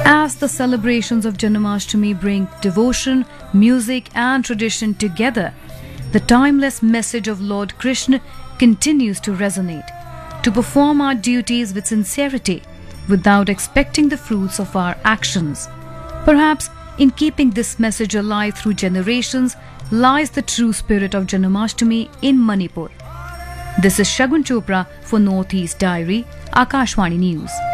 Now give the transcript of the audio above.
As the celebrations of Janmashtami bring devotion, music and tradition together, the timeless message of Lord Krishna continues to resonate. To perform our duties with sincerity, without expecting the fruits of our actions. Perhaps in keeping this message alive through generations lies the true spirit of Janmashtami in Manipur. This is Shagun Chopra for Northeast Diary, Akashvani News.